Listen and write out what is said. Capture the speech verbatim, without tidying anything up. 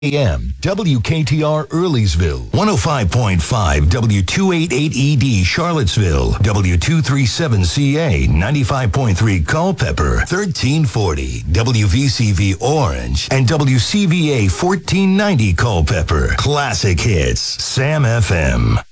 A M, W K T R Earleysville, one oh five point five W two eighty-eight E D Charlottesville, W two thirty-seven C A, ninety-five point three Culpeper, thirteen forty W V C V Orange, and W C V A fourteen ninety Culpeper. Classic hits, Sam F M.